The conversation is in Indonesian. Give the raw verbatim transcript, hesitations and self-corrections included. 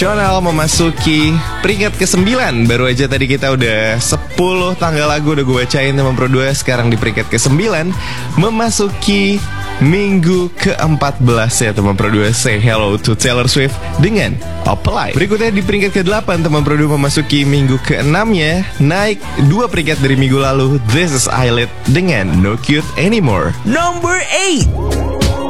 Nasional memasuki peringkat kesembilan. Baru aja tadi kita udah sepuluh tanggal lagu udah gue bacain teman Pro dua. Sekarang di peringkat kesembilan memasuki minggu keempat belas ya teman Pro dua. Say hello to Taylor Swift dengan Apply. Berikutnya di peringkat kedelapan teman Pro dua memasuki minggu keenamnya, naik dua peringkat dari miggu lalu. This is Eyelid dengan No Cute Anymore. Number eight.